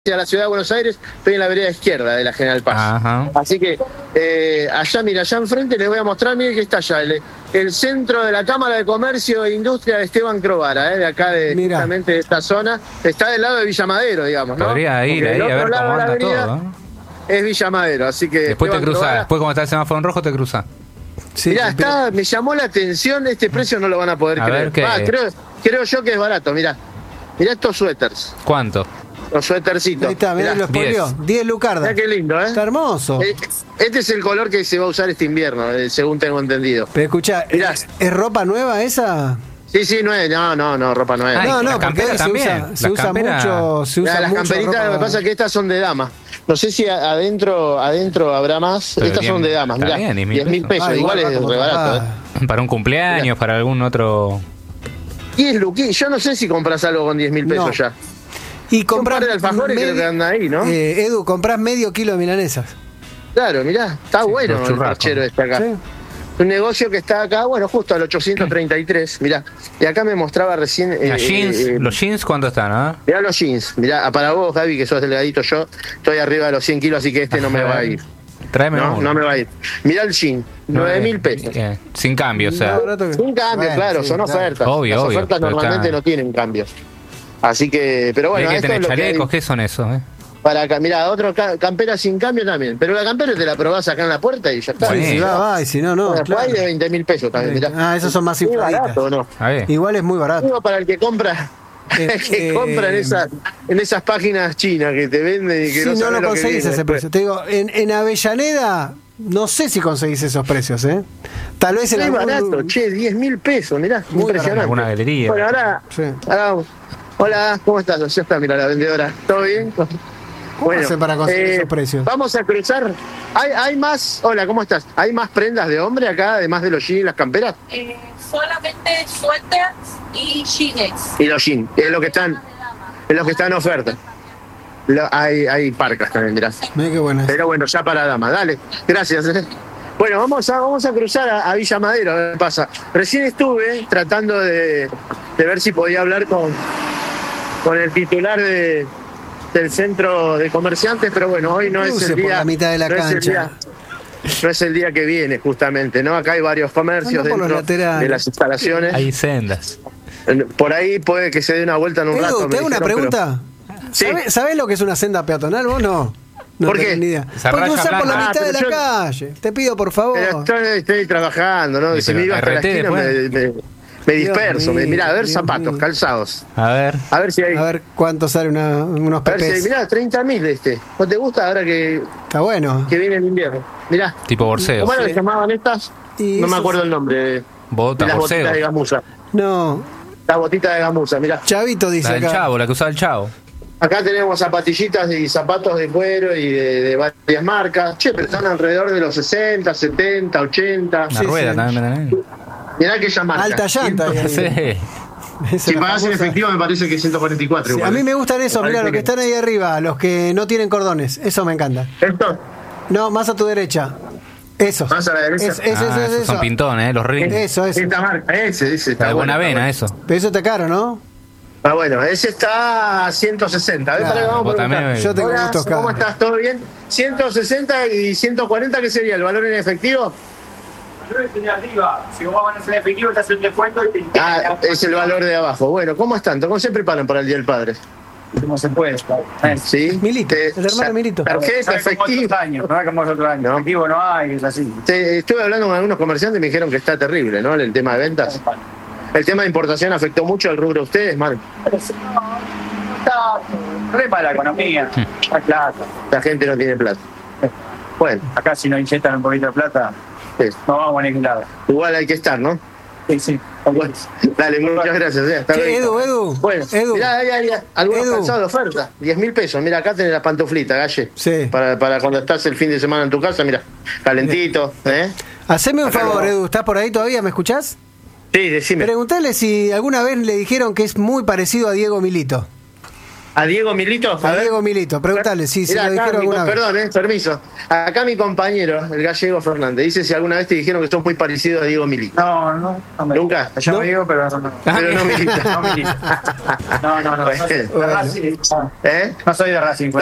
a la ciudad de Buenos Aires, estoy en la vereda izquierda de la General Paz. Ajá. Así que allá, mira, allá enfrente les voy a mostrar, miren que está allá, el centro de la Cámara de Comercio e Industria de Esteban Crovara, de acá justamente de esta zona, está del lado de Villa Madero, digamos, ¿no? Podría ir ahí a ver cómo anda todo, ¿no? Es Villa Madero, así que... Después te cruzás, después cuando está el semáforo en rojo te cruzás. Sí, mirá, me llamó la atención, este precio no lo van a poder creer. Creo yo que es barato, mirá estos suéteres. ¿Cuánto? Los suétercitos. Ahí está, mirá, los polió. 10 lucardas. Mirá qué lindo, ¿eh? Está hermoso. Este es el color que se va a usar este invierno, según tengo entendido. Pero escuchá, ¿es ropa nueva esa? Sí, no, ropa nueva. No, porque se usa mucho. Las camperitas, lo que pasa es que estas son de dama. No sé si adentro habrá más. Pero estas son de damas, mirá. 10.000 pesos. Igual es re barato, Para un cumpleaños, para algún otro. 10 luquillos. Yo no sé si compras algo con 10.000 pesos ya. Y comprar de alfajores creo que anda ahí, ¿no? Edu, comprás medio kilo de milanesas. Claro, mirá, está bueno el perchero este acá. Sí. Un negocio que está acá, bueno, justo al 833, mirá. Y acá me mostraba recién... ¿Los jeans cuánto están, no? Mirá los jeans, mirá, para vos, Gaby, que sos delgadito, yo estoy arriba de los 100 kilos, así que este no me va a ir. Tráeme no me va a ir. Mirá el jean, 9.000 pesos. Sin cambio, o sea. Sin cambio, claro, son ofertas. Obvio, las ofertas normalmente no tienen cambios. Así que, pero bueno, esto es lo chalecos, ¿qué son esos? Para acá, mirá, otro campera sin cambio también. Pero la campera te la probás acá en la puerta y ya está. Sí, va, y si no, no. Bueno, claro. Hay de 20.000 pesos también, mirá. Esos son más infladitas. ¿Barato o no? Igual es muy barato. Digo, para el que compra... compra en esas páginas chinas que te venden y que no lo conseguís ese precio. Te digo, en Avellaneda no sé si conseguís esos precios, ¿eh? Tal vez en algún... barato, 10.000 pesos, mirá, muy impresionante. Alguna galería. Bueno, ahora hola, ¿cómo estás? Ya está, mira la vendedora. ¿Todo bien? ¿Cómo hacen para conseguir esos precios? Vamos a cruzar. ¿Hay más? Hola, ¿cómo estás? ¿Hay más prendas de hombre acá, además de los jeans y las camperas? Solamente suéteres y jeans. Y los jeans, es lo que están en oferta. Hay parcas también, mirá. Mira qué buena. Pero bueno, ya para dama, dale. Gracias. Bueno, vamos a cruzar a Villa Madero, a ver qué pasa. Recién estuve tratando de ver si podía hablar con el titular del centro de comerciantes, pero bueno, hoy no es el día. Por la mitad de la cancha. No es el día que viene, justamente, ¿no? Acá hay varios comercios dentro de las instalaciones. Hay sendas. Por ahí puede que se dé una vuelta en un rato. ¿Te hago una pregunta? ¿Sí? ¿Sabés lo que es una senda peatonal? ¿Vos no? ¿Por qué? Ni idea. Porque cruzar por la mitad de la calle. Te pido, por favor. Estoy trabajando, ¿no? Si me iba hasta la esquina me disperso. Mirá, a ver zapatos, calzados. A ver si hay. A ver cuánto sale unos pepes. A ver si mirá, 30.000 de este. ¿No te gusta ahora que... Está bueno. Que viene el invierno. Mirá. Tipo borseo. ¿Cómo le llamaban estas? No me acuerdo el nombre. Las botitas de gamuza. No. Las botitas de gamuza, mirá. Chavito dice la del acá. Chavo, la que usaba el Chavo. Acá tenemos zapatillitas y zapatos de cuero y de varias marcas. Che, pero están alrededor de los 60, 70, 80. La rueda también. Mirá aquella marca. Alta llanta. Si pagás en efectivo me parece que 144. Sí, a mí me gustan esos, mirá, los que están ahí arriba, los que no tienen cordones. Eso me encanta. ¿Estos? No, más a tu derecha. Eso. Más a la derecha. Esos son pintones, los rings. Eso. Esta marca, ese. Está de buena vena, eso. Pero eso está caro, ¿no? Bueno, ese está a 160. Claro, yo tengo gustos caros. ¿Cómo estás? ¿Todo bien? 160 y 140, ¿qué sería? ¿El valor en efectivo? El valor es de arriba. Si vos vas en efectivo, te hace el descuento y te... es el valor de abajo. Bueno, ¿cómo están? ¿Cómo se preparan para el Día del Padre? ¿Cómo se puede? ¿Sí? Milito, el hermano de Milito. Tarjeta, efectivo. No es como otro año. Efectivo no hay, es así. Estuve hablando con algunos comerciantes y me dijeron que está terrible, ¿no? El tema de ventas. ¿El tema de importación afectó mucho al rubro de ustedes, Marc? No está re para la economía. No hay plata. La gente no tiene plata. Bueno. Acá si no inyectan un poquito de plata, no vamos a ningún lado. Igual hay que estar, ¿no? Sí. Bueno, dale, muchas gracias. Hasta luego. Edu. Bueno, mirá, hay algunos calzados de oferta. 10.000 pesos. Mira, acá tenés la pantuflita, Galle. Sí. Para cuando estás el fin de semana en tu casa, mira, calentito. Haceme un favor, Edu. ¿Estás por ahí todavía? ¿Me escuchás? Sí, decime. Preguntale si alguna vez le dijeron que es muy parecido a Diego Milito. ¿A Diego Milito? A Diego Milito, pregúntale si Mirá, lo dijeron alguna vez. perdón, permiso. Acá mi compañero, el gallego Fernández, dice si alguna vez te dijeron que sos muy parecido a Diego Milito. No me ¿Nunca? Yo me digo, pero no. Pero no milita. No milita. No. Bueno. De Racing, ¿Eh? no soy de Racing.